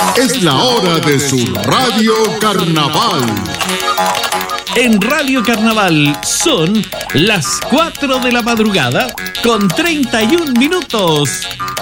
Es la hora de su Radio Carnaval. En Radio Carnaval son las 4 de la madrugada con 31 minutos.